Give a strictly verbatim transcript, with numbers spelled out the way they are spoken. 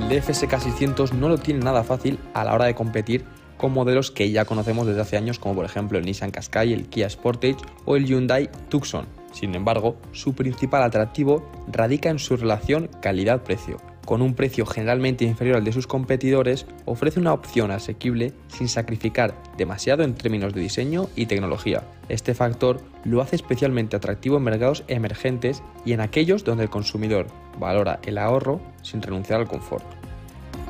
el D F S K seiscientos no lo tiene nada fácil a la hora de competir con modelos que ya conocemos desde hace años, como por ejemplo el Nissan Qashqai, el Kia Sportage o el Hyundai Tucson. Sin embargo, su principal atractivo radica en su relación calidad-precio. Con un precio generalmente inferior al de sus competidores, ofrece una opción asequible sin sacrificar demasiado en términos de diseño y tecnología. Este factor lo hace especialmente atractivo en mercados emergentes y en aquellos donde el consumidor valora el ahorro sin renunciar al confort.